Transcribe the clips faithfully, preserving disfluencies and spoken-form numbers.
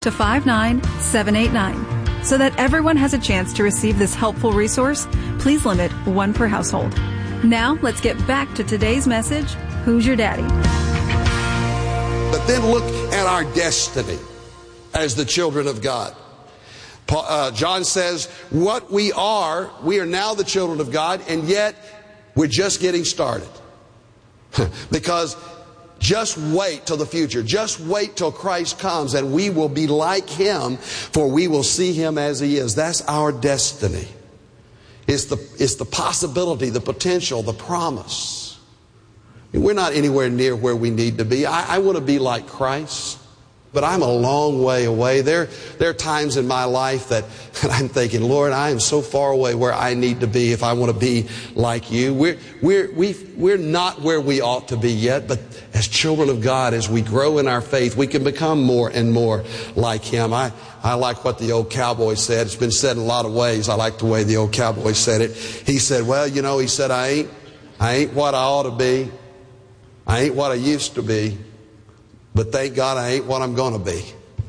to five nine seven eight nine. So that everyone has a chance to receive this helpful resource, please limit one per household. Now, let's get back to today's message, Who's Your Daddy? But then look at our destiny as the children of God. Paul, uh, John says, what we are, we are now the children of God, and yet we're just getting started. Because just wait till the future. Just wait till Christ comes and we will be like Him, for we will see Him as He is. That's our destiny. It's the, it's the possibility, the potential, the promise. We're not anywhere near where we need to be. I, I want to be like Christ, but I'm a long way away. There, there are times in my life that I'm thinking, Lord, I am so far away where I need to be if I want to be like You. We're, we're, we've, we're not where we ought to be yet, but as children of God, as we grow in our faith, we can become more and more like Him. I, I like what the old cowboy said. It's been said in a lot of ways. I like the way the old cowboy said it. He said, well, you know, he said, I ain't, I ain't what I ought to be. I ain't what I used to be. But thank God I ain't what I'm going to be.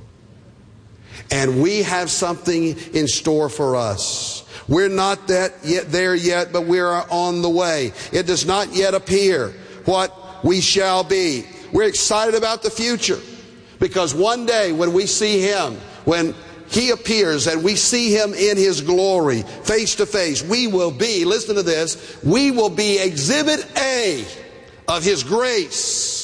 And we have something in store for us. We're not that yet there yet, but we are on the way. It does not yet appear what we shall be. We're excited about the future, because one day when we see Him, when He appears and we see Him in His glory, face to face, we will be, listen to this, we will be exhibit A of His grace.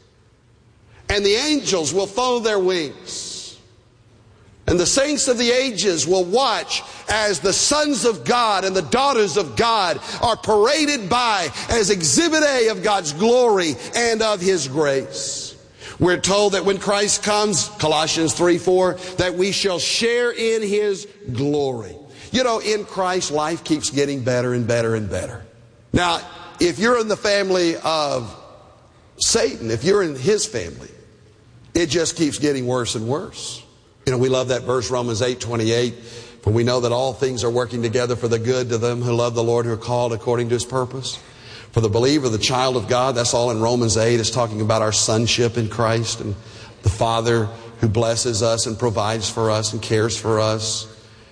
And the angels will follow their wings. And the saints of the ages will watch as the sons of God and the daughters of God are paraded by as exhibit A of God's glory and of His grace. We're told that when Christ comes, Colossians three four, that we shall share in His glory. You know, in Christ, life keeps getting better and better and better. Now, if you're in the family of Satan, if you're in his family, it just keeps getting worse and worse. You know, we love that verse, Romans eight twenty-eight. For we know that all things are working together for the good to them who love the Lord, who are called according to His purpose. For the believer, the child of God, that's all in Romans eight. It's talking about our sonship in Christ and the Father who blesses us and provides for us and cares for us.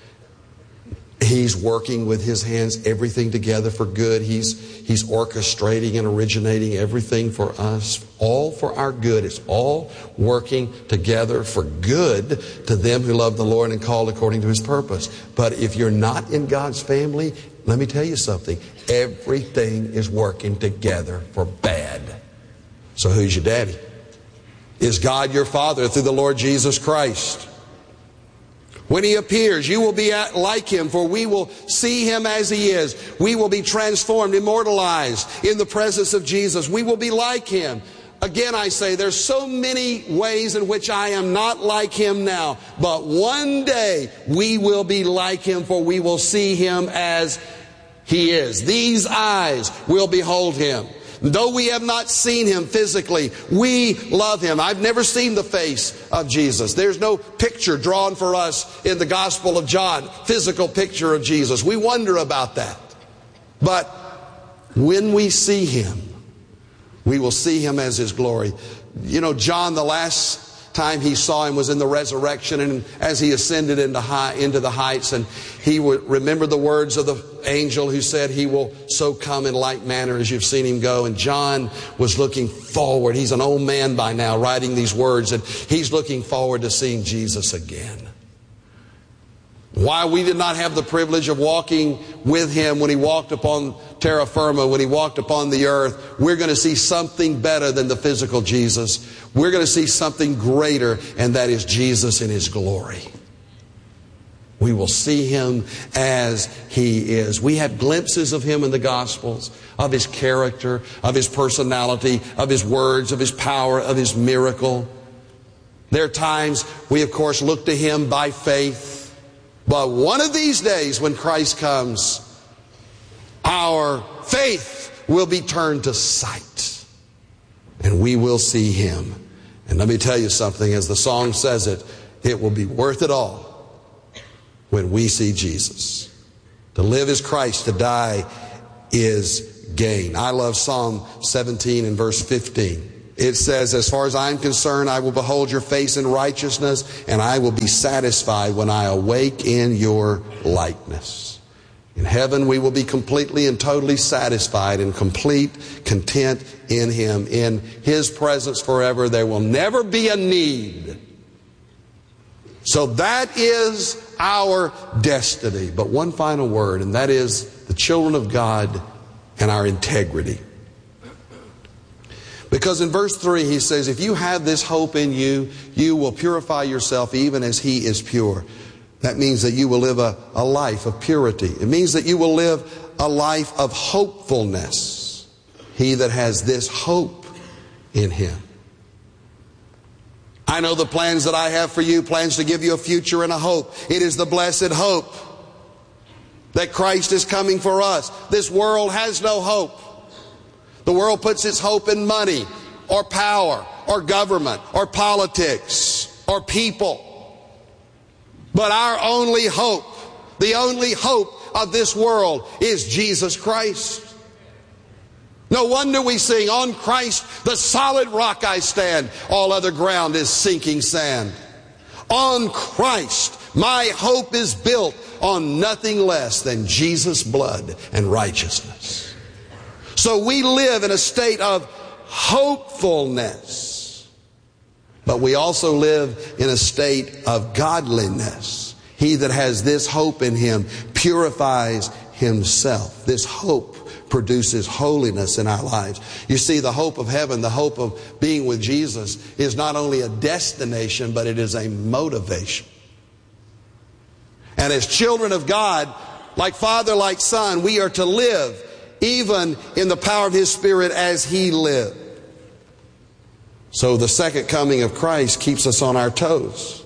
He's working with His hands everything together for good. He's, he's orchestrating and originating everything for us, all for our good. It's all working together for good to them who love the Lord and called according to His purpose. But if you're not in God's family, let me tell you something. Everything is working together for bad. So who's your daddy? Is God your Father through the Lord Jesus Christ? When He appears, you will be like Him, for we will see Him as He is. We will be transformed, immortalized in the presence of Jesus. We will be like Him. Again, I say, there's so many ways in which I am not like Him now. But one day we will be like Him, for we will see Him as He is. These eyes will behold Him. Though we have not seen Him physically, we love Him. I've never seen the face of Jesus. There's no picture drawn for us in the Gospel of John, physical picture of Jesus. We wonder about that. But when we see Him, we will see Him as His glory. You know, John, the last time he saw Him was in the resurrection, and as He ascended into high into the heights, and he would remember the words of the angel who said He will so come in like manner as you've seen Him go. And John was looking forward. He's an old man by now writing these words, and he's looking forward to seeing Jesus again. Why we did not have the privilege of walking with Him when He walked upon terra firma, when He walked upon the earth, we're going to see something better than the physical Jesus. We're going to see something greater, and that is Jesus in His glory. We will see Him as He is. We have glimpses of Him in the Gospels, of His character, of His personality, of His words, of His power, of His miracle. There are times we, of course, look to Him by faith. But one of these days when Christ comes, our faith will be turned to sight. And we will see Him. And let me tell you something, as the song says it, it will be worth it all when we see Jesus. To live is Christ, to die is gain. I love Psalm seventeen and verse fifteen. It says, as far as I'm concerned, I will behold your face in righteousness, and I will be satisfied when I awake in your likeness. In heaven, we will be completely and totally satisfied and complete content in Him. In His presence forever, there will never be a need. So that is our destiny. But one final word, and that is the children of God and our integrity. Because in verse three he says, if you have this hope in you, you will purify yourself even as He is pure. That means that you will live a, a life of purity. It means that you will live a life of hopefulness. He that has this hope in Him. I know the plans that I have for you, plans to give you a future and a hope. It is the blessed hope that Christ is coming for us. This world has no hope. The world puts its hope in money or power or government or politics or people. But our only hope, the only hope of this world is Jesus Christ. No wonder we sing, on Christ the solid rock I stand, all other ground is sinking sand. On Christ my hope is built on nothing less than Jesus' blood and righteousness. So we live in a state of hopefulness, but we also live in a state of godliness. He that has this hope in him purifies himself. This hope produces holiness in our lives. You see, the hope of heaven, the hope of being with Jesus is not only a destination, but it is a motivation. And as children of God, like Father, like Son, we are to live even in the power of His Spirit as He lived. So the second coming of Christ keeps us on our toes.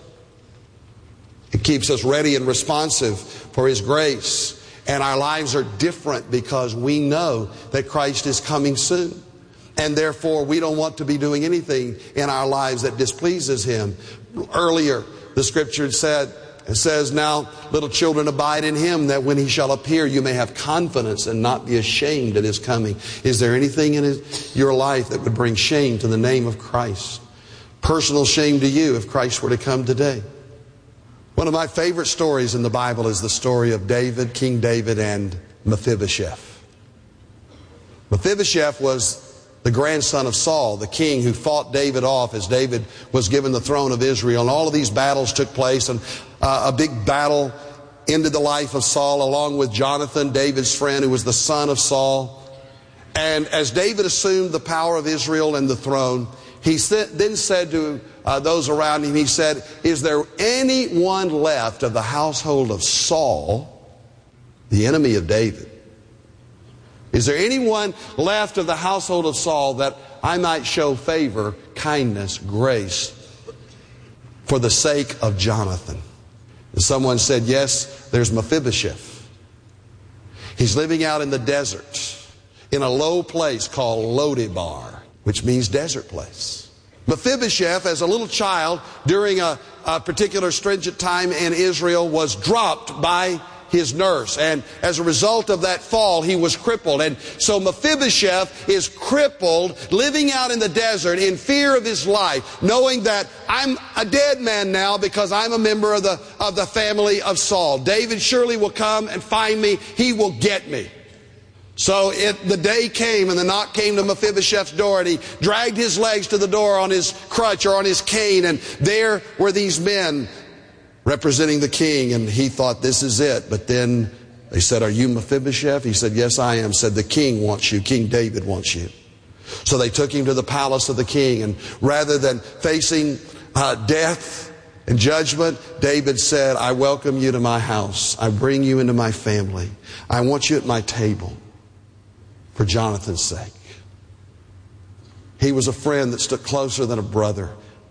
It keeps us ready and responsive for His grace. And our lives are different because we know that Christ is coming soon. And therefore we don't want to be doing anything in our lives that displeases Him. Earlier the Scripture said, it says, now, little children, abide in Him, that when He shall appear, you may have confidence and not be ashamed at His coming. Is there anything in his, your life that would bring shame to the name of Christ? Personal shame to you if Christ were to come today. One of my favorite stories in the Bible is the story of David, King David, and Mephibosheth. Mephibosheth was the grandson of Saul, the king who fought David off as David was given the throne of Israel. And all of these battles took place, and uh, a big battle ended the life of Saul along with Jonathan, David's friend, who was the son of Saul. And as David assumed the power of Israel and the throne, he then said to uh, those around him, he said, is there anyone left of the household of Saul, the enemy of David? Is there anyone left of the household of Saul that I might show favor, kindness, grace for the sake of Jonathan? And someone said, yes, there's Mephibosheth. He's living out in the desert in a low place called Lodebar, which means desert place. Mephibosheth, as a little child, during a, a particular stringent time in Israel, was dropped by his nurse, and as a result of that fall he was crippled. And so Mephibosheth is crippled, living out in the desert in fear of his life, knowing that I'm a dead man now because I'm a member of the of the family of Saul. David surely will come and find me. He will get me. So it, the day came, and the knock came to Mephibosheth's door, and he dragged his legs to the door on his crutch or on his cane, and there were these men representing the king, and he thought, this is it. But then they said, are you Mephibosheth? He said, yes, I am. Said, the king wants you. King David wants you. So they took him to the palace of the king, and rather than facing uh, death and judgment, David said, I welcome you to my house. I bring you into my family. I want you at my table for Jonathan's sake. He was a friend that stood closer than a brother.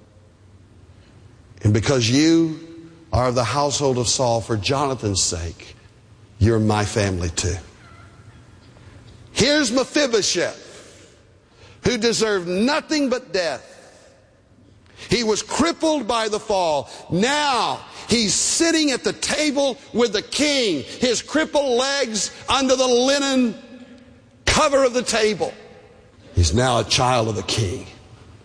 And because you are of the household of Saul, for Jonathan's sake, you're my family too. Here's Mephibosheth, who deserved nothing but death. He was crippled by the fall. Now he's sitting at the table with the king, his crippled legs under the linen cover of the table. He's now a child of the king.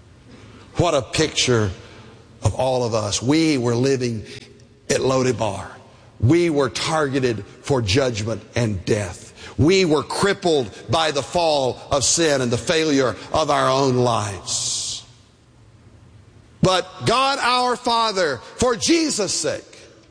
What a picture of all of us. We were living at Lodebar. We were targeted for judgment and death. We were crippled by the fall of sin and the failure of our own lives. But God our Father, for Jesus' sake,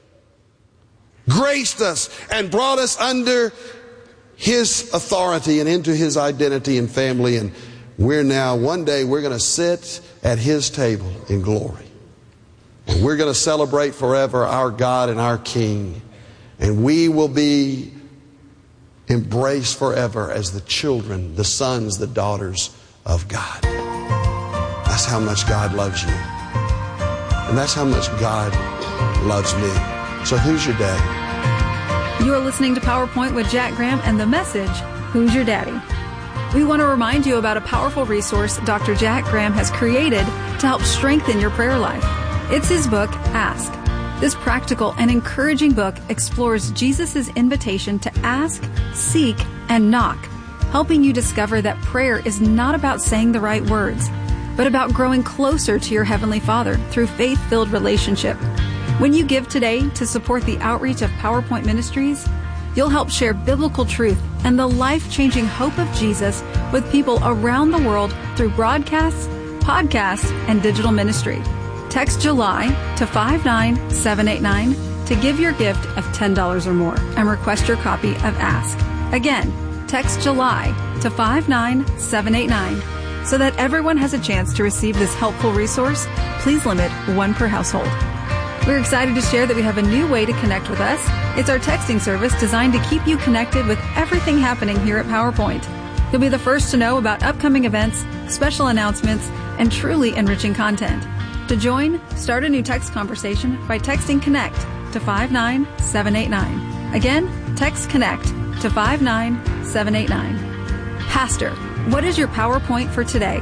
graced us and brought us under His authority and into His identity and family. And we're now, one day, we're going to sit at His table in glory. And we're going to celebrate forever our God and our King. And we will be embraced forever as the children, the sons, the daughters of God. That's how much God loves you. And that's how much God loves me. So who's your daddy? You are listening to PowerPoint with Jack Graham and the message, Who's Your Daddy? We want to remind you about a powerful resource Doctor Jack Graham has created to help strengthen your prayer life. It's his book, Ask. This practical and encouraging book explores Jesus' invitation to ask, seek, and knock, helping you discover that prayer is not about saying the right words, but about growing closer to your Heavenly Father through faith-filled relationship. When you give today to support the outreach of PowerPoint Ministries, you'll help share biblical truth and the life-changing hope of Jesus with people around the world through broadcasts, podcasts, and digital ministry. Text July to five nine seven eight nine to give your gift of ten dollars or more and request your copy of Ask. Again, text July to five nine seven eight nine. So that everyone has a chance to receive this helpful resource, please limit one per household. We're excited to share that we have a new way to connect with us. It's our texting service designed to keep you connected with everything happening here at PowerPoint. You'll be the first to know about upcoming events, special announcements, and truly enriching content. To join, start a new text conversation by texting CONNECT to five nine seven eight nine. Again, text CONNECT to five nine seven eight nine. Pastor, what is your PowerPoint for today?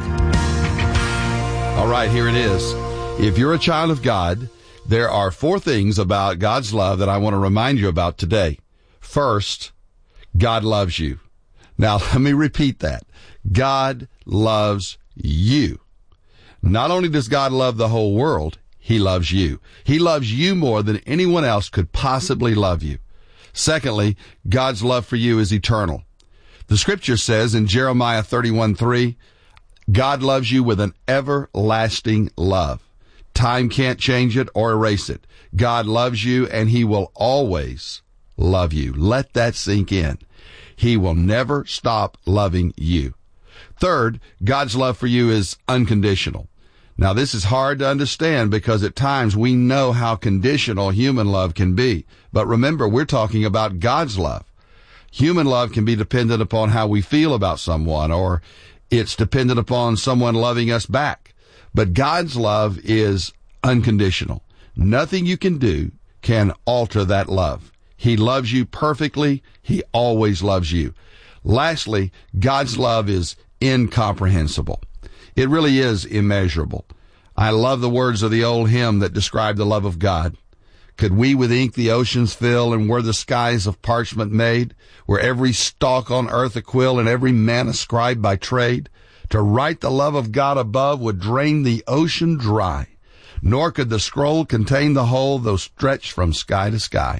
All right, here it is. If you're a child of God, there are four things about God's love that I want to remind you about today. First, God loves you. Now, let me repeat that. God loves you. Not only does God love the whole world, He loves you. He loves you more than anyone else could possibly love you. Secondly, God's love for you is eternal. The scripture says in Jeremiah thirty-one three, God loves you with an everlasting love. Time can't change it or erase it. God loves you and He will always love you. Let that sink in. He will never stop loving you. Third, God's love for you is unconditional. Now, this is hard to understand because at times we know how conditional human love can be. But remember, we're talking about God's love. Human love can be dependent upon how we feel about someone, or it's dependent upon someone loving us back. But God's love is unconditional. Nothing you can do can alter that love. He loves you perfectly. He always loves you. Lastly, God's love is incomprehensible. It really is immeasurable. I love the words of the old hymn that describe the love of God. Could we with ink the oceans fill, and were the skies of parchment made, were every stalk on earth a quill, and every man a scribe by trade, to write the love of God above would drain the ocean dry, nor could the scroll contain the whole, though stretched from sky to sky.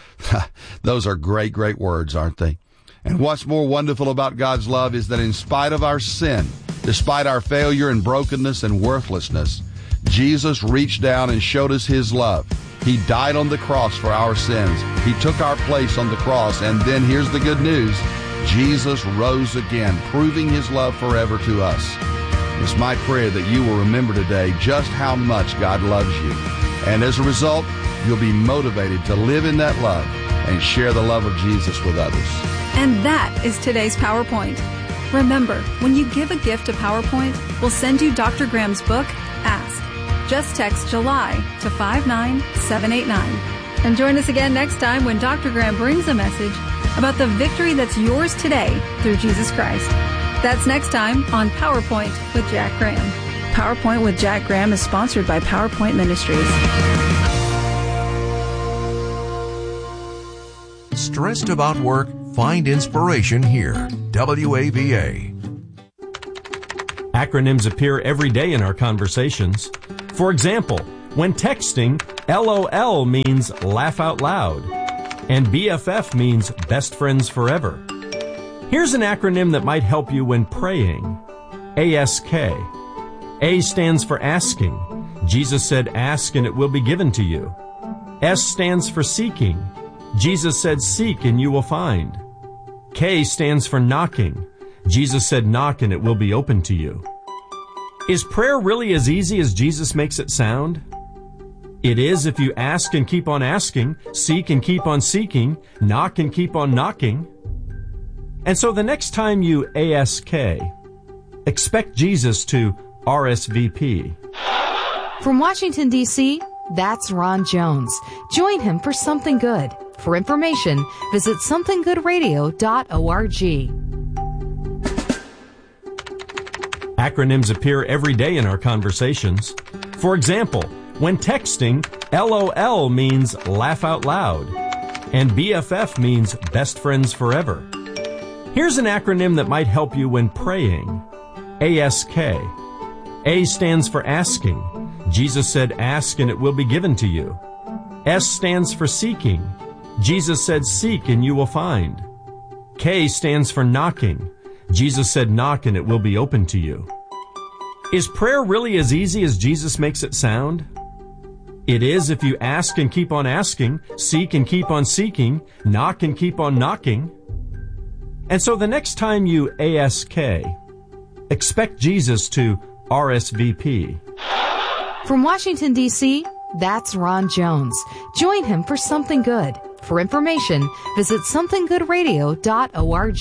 Those are great, great words, aren't they? And what's more wonderful about God's love is that in spite of our sin, despite our failure and brokenness and worthlessness, Jesus reached down and showed us His love. He died on the cross for our sins. He took our place on the cross. And then here's the good news. Jesus rose again, proving His love forever to us. It's my prayer that you will remember today just how much God loves you. And as a result, you'll be motivated to live in that love and share the love of Jesus with others. And that is today's PowerPoint. Remember, when you give a gift to PowerPoint, we'll send you Doctor Graham's book, Ask. Just text July to five nine seven eight nine. And join us again next time when Doctor Graham brings a message about the victory that's yours today through Jesus Christ. That's next time on PowerPoint with Jack Graham. PowerPoint with Jack Graham is sponsored by PowerPoint Ministries. Stressed about work? Find inspiration here. W A V A. Acronyms appear every day in our conversations. For example, when texting, LOL means laugh out loud, and B F F means best friends forever. Here's an acronym that might help you when praying. A S K. A stands for asking. Jesus said, ask and it will be given to you. S stands for seeking. Jesus said, seek and you will find. K stands for knocking. Jesus said, knock and it will be open to you. Is prayer really as easy as Jesus makes it sound? It is if you ask and keep on asking, seek and keep on seeking, knock and keep on knocking. And so the next time you A S K, expect Jesus to R S V P. From Washington, D C, that's Ron Jones. Join him for Something Good. For information, visit something good radio dot org. Acronyms appear every day in our conversations. For example, when texting, LOL means laugh out loud, and B F F means best friends forever. Here's an acronym that might help you when praying. A S K. A stands for asking. Jesus said, ask and it will be given to you. S stands for seeking. Jesus said, seek and you will find. K stands for knocking. Jesus said, knock and it will be open to you. Is prayer really as easy as Jesus makes it sound? It is if you ask and keep on asking, seek and keep on seeking, knock and keep on knocking. And so the next time you A S K, expect Jesus to R S V P. From Washington, D C, that's Ron Jones. Join him for Something Good. For information, visit something good radio dot org.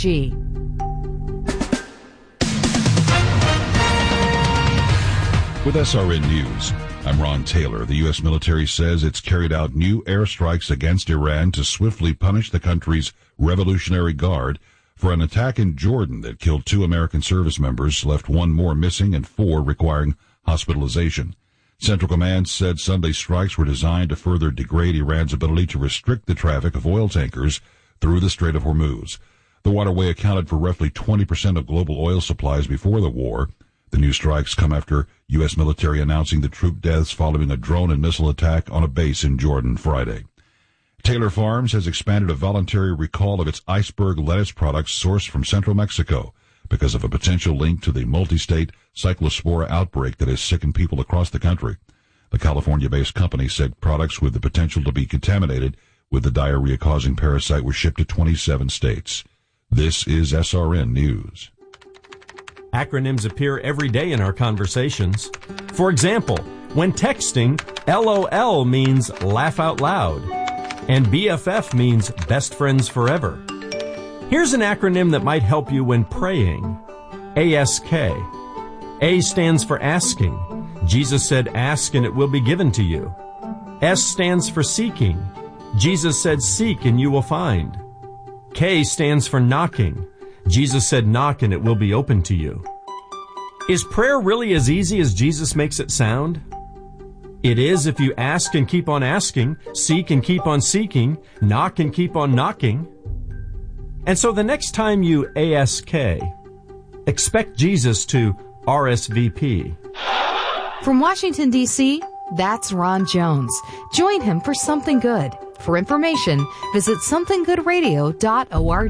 With S R N News, I'm Ron Taylor. The U S military says it's carried out new airstrikes against Iran to swiftly punish the country's Revolutionary Guard for an attack in Jordan that killed two American service members, left one more missing, and four requiring hospitalization. Central Command said Sunday strikes were designed to further degrade Iran's ability to restrict the traffic of oil tankers through the Strait of Hormuz. The waterway accounted for roughly twenty percent of global oil supplies before the war. The new strikes come after U S military announcing the troop deaths following a drone and missile attack on a base in Jordan Friday. Taylor Farms has expanded a voluntary recall of its iceberg lettuce products sourced from central Mexico because of a potential link to the multi-state cyclospora outbreak that has sickened people across the country. The California-based company said products with the potential to be contaminated with the diarrhea-causing parasite were shipped to twenty-seven states. This is S R N News. Acronyms appear every day in our conversations. For example, when texting, LOL means laugh out loud, and B F F means best friends forever. Here's an acronym that might help you when praying. A S K. A stands for asking. Jesus said, ask and it will be given to you. S stands for seeking. Jesus said, seek and you will find. K stands for knocking. Jesus said, knock and it will be open to you. Is prayer really as easy as Jesus makes it sound? It is if you ask and keep on asking, seek and keep on seeking, knock and keep on knocking. And so the next time you A S K, expect Jesus to R S V P. From Washington, D C, that's Ron Jones. Join him for Something Good. For information, visit something good radio dot org.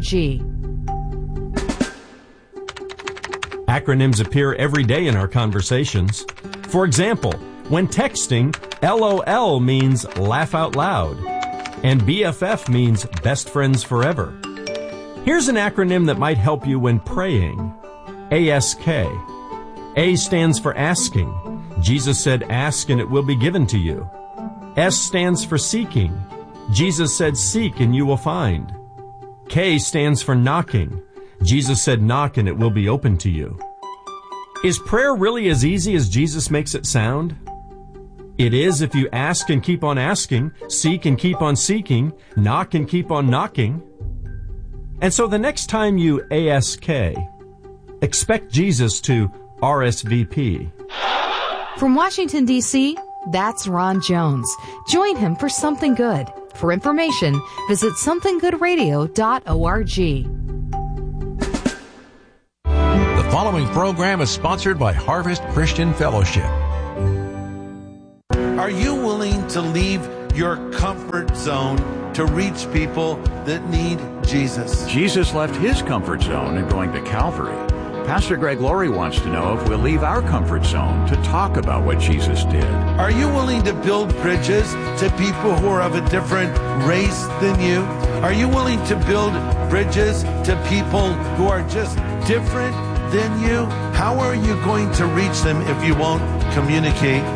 Acronyms appear every day in our conversations. For example, when texting, LOL means laugh out loud, and B F F means best friends forever. Here's an acronym that might help you when praying. A S K. A stands for asking. Jesus said, ask and it will be given to you. S stands for seeking. Jesus said, seek and you will find. K stands for knocking. Jesus said, knock and it will be open to you. Is prayer really as easy as Jesus makes it sound? It is if you ask and keep on asking, seek and keep on seeking, knock and keep on knocking. And so the next time you A S K, expect Jesus to R S V P. From Washington, D C, that's Ron Jones. Join him for Something Good. For information, visit something good radio dot org. The following program is sponsored by Harvest Christian Fellowship. Are you willing to leave your comfort zone to reach people that need Jesus? Jesus left his comfort zone in going to Calvary. Pastor Greg Laurie wants to know if we'll leave our comfort zone to talk about what Jesus did. Are you willing to build bridges to people who are of a different race than you? Are you willing to build bridges to people who are just different than you? How are you going to reach them if you won't communicate